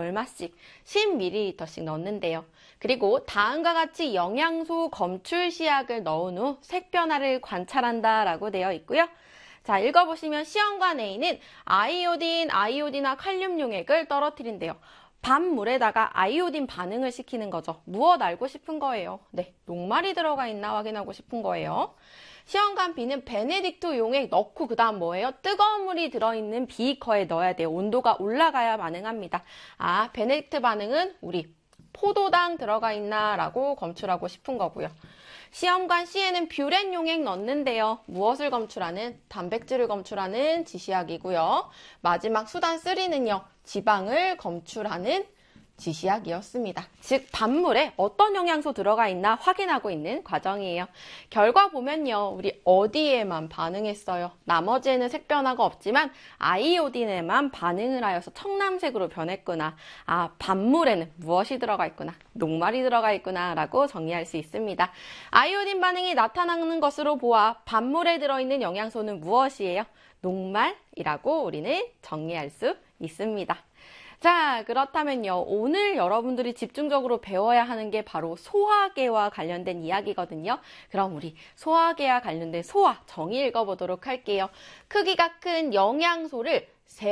얼마씩 10ml씩 넣는데요. 그리고 다음과 같이 영양소 검출 시약을 넣은 후 색 변화를 관찰한다 라고 되어 있고요. 자, 읽어보시면 시험관 A는 아이오딘과 칼륨 용액을 떨어뜨린대요. 밥물에다가 아이오딘 반응을 시키는 거죠. 무엇 알고 싶은 거예요? 네, 녹말이 들어가 있나 확인하고 싶은 거예요. 시험관 B는 베네딕트 용액 넣고 그 다음 뭐예요? 뜨거운 물이 들어있는 비커에 넣어야 돼요. 온도가 올라가야 반응합니다. 아, 베네딕트 반응은 우리 포도당 들어가 있나 라고 검출하고 싶은 거고요. 시험관 C에는 뷰렌 용액 넣는데요. 무엇을 검출하는? 단백질을 검출하는 지시약이고요. 마지막 수단 3는요. 지방을 검출하는 지시약이었습니다. 즉 밥물에 어떤 영양소 들어가 있나 확인하고 있는 과정이에요. 결과 보면요. 우리 어디에만 반응했어요? 나머지에는 색 변화가 없지만 아이오딘에만 반응을 하여서 청남색으로 변했구나. 아, 밥물에는 무엇이 들어가 있구나. 녹말이 들어가 있구나 라고 정리할 수 있습니다. 아이오딘 반응이 나타나는 것으로 보아 밥물에 들어있는 영양소는 무엇이에요? 녹말이라고 우리는 정리할 수 있습니다. 자, 그렇다면요. 오늘 여러분들이 집중적으로 배워야 하는 게 바로 소화계와 관련된 이야기거든요. 그럼 우리 소화계와 관련된 소화 정의 읽어보도록 할게요. 크기가 큰 영양소를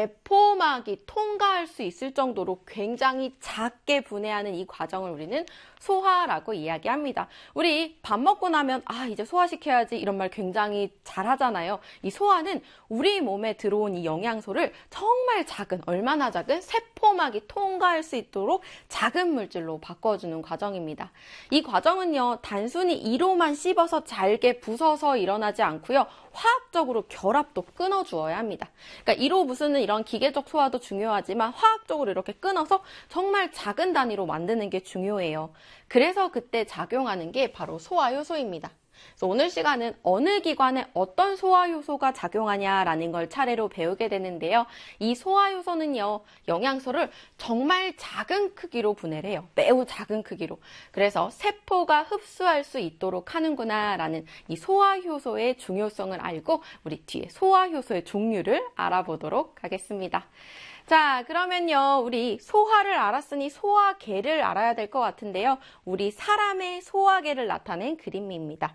세포막이 통과할 수 있을 정도로 굉장히 작게 분해하는 이 과정을 우리는 소화라고 이야기합니다. 우리 밥 먹고 나면 아 이제 소화시켜야지 이런 말 굉장히 잘 하잖아요. 이 소화는 우리 몸에 들어온 이 영양소를 정말 작은, 얼마나 작은? 세포막이 통과할 수 있도록 작은 물질로 바꿔주는 과정입니다. 이 과정은요. 단순히 이로만 씹어서 잘게 부숴서 일어나지 않고요. 화학적으로 결합도 끊어주어야 합니다. 그러니까 이로 부수는 이런 기계적 소화도 중요하지만 화학적으로 이렇게 끊어서 정말 작은 단위로 만드는 게 중요해요. 그래서 그때 작용하는 게 바로 소화효소입니다. 그래서 오늘 시간은 어느 기관에 어떤 소화효소가 작용하냐라는 걸 차례로 배우게 되는데요. 이 소화효소는요, 영양소를 정말 작은 크기로 분해를 해요. 매우 작은 크기로. 그래서 세포가 흡수할 수 있도록 하는구나라는 이 소화효소의 중요성을 알고 우리 뒤에 소화효소의 종류를 알아보도록 하겠습니다. 자, 그러면요, 우리 소화를 알았으니 소화계를 알아야 될 것 같은데요. 우리 사람의 소화계를 나타낸 그림입니다.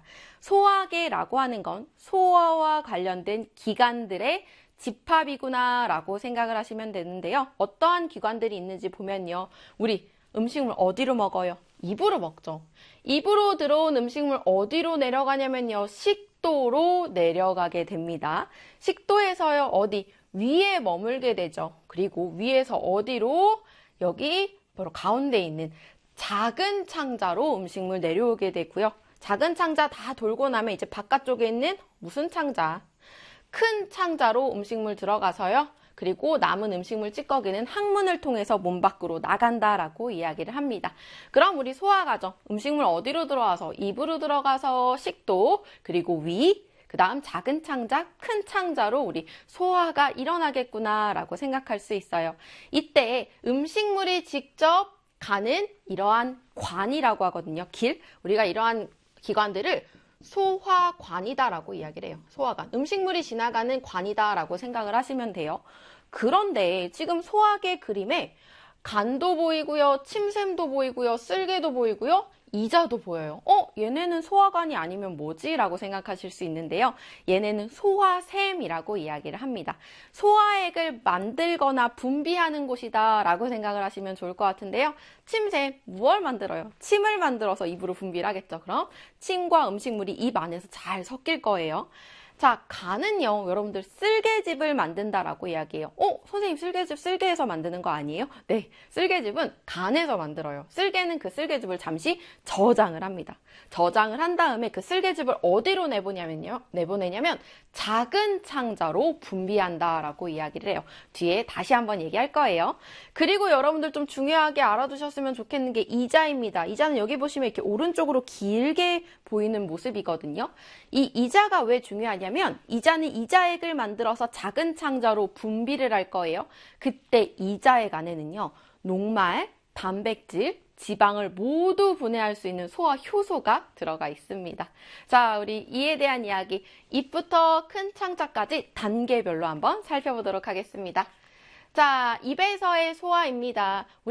소화계라고 하는 건 소화와 관련된 기관들의 집합이구나 라고 생각을 하시면 되는데요. 어떠한 기관들이 있는지 보면요. 우리 음식물 어디로 먹어요? 입으로 먹죠. 입으로 들어온 음식물 어디로 내려가냐면요. 식도로 내려가게 됩니다. 식도에서요, 어디? 위에 머물게 되죠. 그리고 위에서 어디로? 여기 바로 가운데 있는 작은 창자로 음식물 내려오게 되고요. 작은 창자 다 돌고 나면 이제 바깥쪽에 있는 무슨 창자? 큰 창자로 음식물 들어가서요. 그리고 남은 음식물 찌꺼기는 항문을 통해서 몸 밖으로 나간다라고 이야기를 합니다. 그럼 우리 소화 과정, 음식물 어디로 들어와서? 입으로 들어가서 식도, 그리고 위, 그 다음 작은 창자, 큰 창자로 우리 소화가 일어나겠구나라고 생각할 수 있어요. 이때 음식물이 직접 가는 이러한 관이라고 하거든요. 길. 우리가 이러한 기관들을 소화관이다라고 이야기를 해요. 소화관. 음식물이 지나가는 관이다라고 생각을 하시면 돼요. 그런데 지금 소화계 그림에 간도 보이고요. 침샘도 보이고요. 쓸개도 보이고요. 이자도 보여요. 얘네는 소화관이 아니면 뭐지? 라고 생각하실 수 있는데요. 얘네는 소화샘이라고 이야기를 합니다. 소화액을 만들거나 분비하는 곳이다 라고 생각을 하시면 좋을 것 같은데요. 침샘, 무엇을 만들어요? 침을 만들어서 입으로 분비를 하겠죠. 그럼 침과 음식물이 입 안에서 잘 섞일 거예요. 자, 간은요, 여러분들 쓸개즙을 만든다라고 이야기해요. 선생님 쓸개즙 쓸개에서 만드는 거 아니에요? 네, 쓸개즙은 간에서 만들어요. 쓸개는 그 쓸개즙을 잠시 저장을 합니다. 저장을 한 다음에 그 쓸개즙을 어디로 내보내냐면 작은 창자로 분비한다라고 이야기를 해요. 뒤에 다시 한번 얘기할 거예요. 그리고 여러분들 좀 중요하게 알아두셨으면 좋겠는 게 이자입니다. 이자는 여기 보시면 이렇게 오른쪽으로 길게 보이는 모습이거든요. 이 이자가 왜 중요하냐면 이자는 이자액을 만들어서 작은 창자로 분비를 할 거예요. 그때 이자액 안에는요. 녹말, 단백질, 지방을 모두 분해할 수 있는 소화 효소가 들어가 있습니다. 자, 우리 이에 대한 이야기, 입부터 큰 창자까지 단계별로 한번 살펴보도록 하겠습니다. 자, 입에서의 소화입니다.